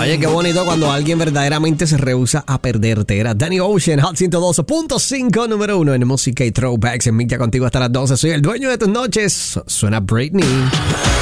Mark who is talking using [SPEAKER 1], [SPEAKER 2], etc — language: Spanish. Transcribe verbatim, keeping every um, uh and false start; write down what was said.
[SPEAKER 1] Oye, qué bonito cuando alguien verdaderamente se rehúsa a perderte. Era Danny Ocean, Hot ciento doce punto cinco, número uno en música y throwbacks. En Mixta contigo hasta las doce. Soy el dueño de tus noches. Suena Britney.